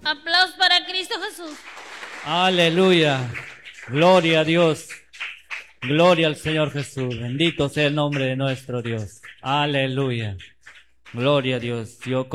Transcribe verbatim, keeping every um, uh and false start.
Aplausos para Cristo Jesús. Aleluya. Gloria a Dios. Gloria al Señor Jesús. Bendito sea el nombre de nuestro Dios. Aleluya. Gloria a Dios. Yo